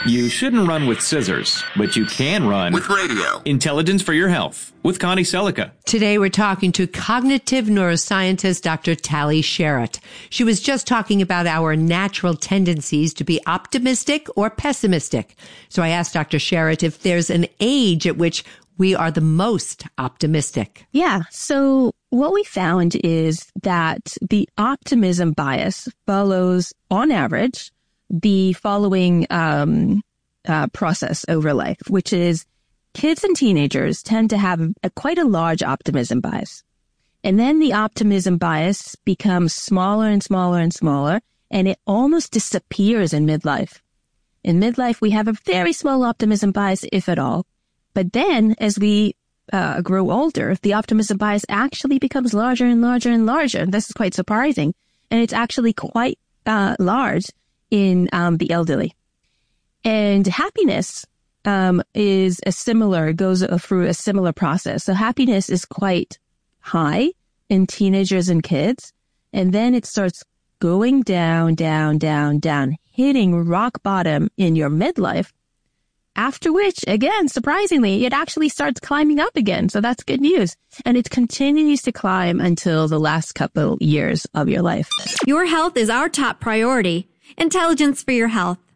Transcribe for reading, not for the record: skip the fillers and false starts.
You shouldn't run with scissors, but you can run with radio. Intelligence for Your Health with Connie Selica. Today we're talking to cognitive neuroscientist Dr. Tali Sharot. She was just talking about our natural tendencies to be optimistic or pessimistic. So I asked Dr. Sharot if there's an age at which we are the most optimistic. Yeah. So what we found is that the optimism bias follows, on average, the following process over life, which is kids and teenagers tend to have quite a large optimism bias. And then the optimism bias becomes smaller and smaller and smaller, and it almost disappears in midlife. In midlife, we have a very small optimism bias, if at all. But then as we grow older, the optimism bias actually becomes larger and larger and larger. This is quite surprising. And it's actually quite large in the elderly. And happiness is goes through a similar process. So happiness is quite high in teenagers and kids. And then it starts going down, down, down, down, hitting rock bottom in your midlife. After which, again, surprisingly, it actually starts climbing up again. So that's good news. And it continues to climb until the last couple years of your life. Your health is our top priority. Intelligence for Your Health.